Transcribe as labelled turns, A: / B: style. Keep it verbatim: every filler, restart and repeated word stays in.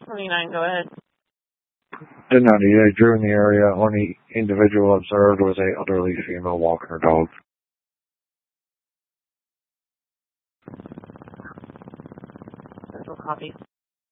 A: twenty-nine, go ahead.
B: ten ninety-eight, drew in the area. Only individual observed was a elderly female walking her dog.
A: Central copy.